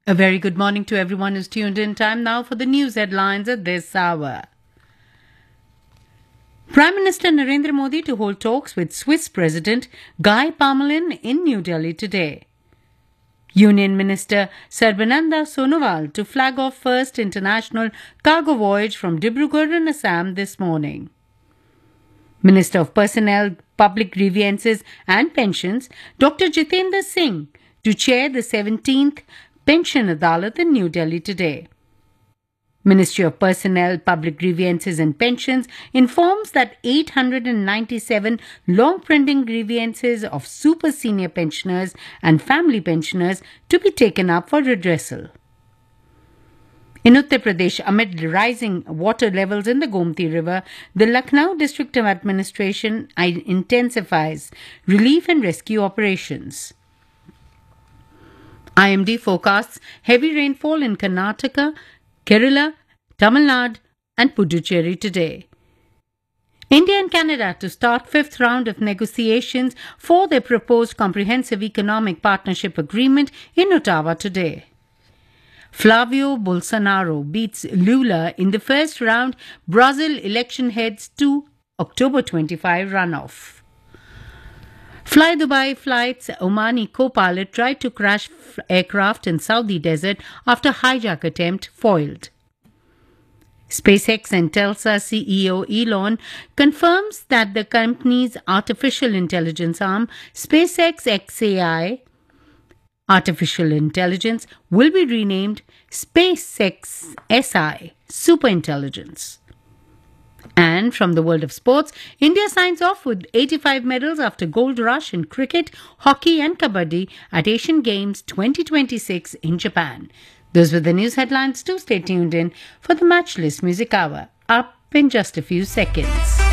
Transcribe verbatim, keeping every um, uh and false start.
A very good morning to everyone who's tuned in. Time now for the news headlines at this hour. Prime Minister Narendra Modi to hold talks with Swiss President Guy Parmelin in New Delhi today. Union Minister Sarbananda Sonowal to flag off first international cargo voyage from Dibrugarh in Assam this morning. Minister of Personnel, Public Grievances and Pensions Doctor Jitendra Singh to chair the seventeenth Pension Adalat in New Delhi today. Ministry of Personnel, Public Grievances and Pensions informs that eight hundred ninety-seven long-pending grievances of super senior pensioners and family pensioners to be taken up for redressal. In Uttar Pradesh, amid rising water levels in the Gomti River, the Lucknow District Administration intensifies relief and rescue operations. I M D forecasts heavy rainfall in Karnataka, Kerala, Tamil Nadu and Puducherry today. India and Canada to start fifth round of negotiations for their proposed comprehensive economic partnership agreement in Ottawa today. Flavio Bolsonaro beats Lula in the first round Brazil election heads to October twenty-fifth runoff. Fly Dubai Flight's Omani co-pilot tried to crash aircraft in Saudi desert after hijack attempt foiled. SpaceX and Tesla C E O Elon confirms that the company's artificial intelligence arm, SpaceX X A I Artificial Intelligence, will be renamed SpaceX S I Superintelligence. And from the world of sports, India signs off with eighty-five medals after gold rush in cricket, hockey and kabaddi at Asian Games twenty twenty-six in Japan. Those were the news headlines. Do stay tuned in for the Matchlist Music Hour. Up in just a few seconds.